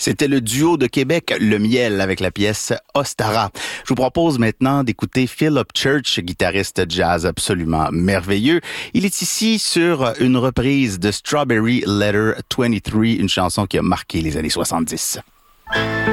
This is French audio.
C'était le duo de Québec, Le Miel, avec la pièce Ostara. Je vous propose maintenant d'écouter Philip Church, guitariste jazz absolument merveilleux. Il est ici sur une reprise de Strawberry Letter 23, une chanson qui a marqué les années 70.